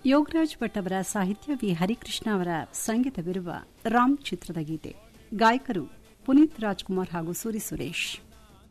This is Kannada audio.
ಯೋಗರಾಜ್ ಭಟ್ ಅವರ ಸಾಹಿತ್ಯ ವಿ ಹರಿಕೃಷ್ಣ ಅವರ ಸಂಗೀತವಿರುವ ರಾಮ್ ಚಿತ್ರದ ಗೀತೆ. ಗಾಯಕರು ಪುನೀತ್ ರಾಜ್ಕುಮಾರ್ ಹಾಗೂ ಸೂರಿ ಸುರೇಶ್.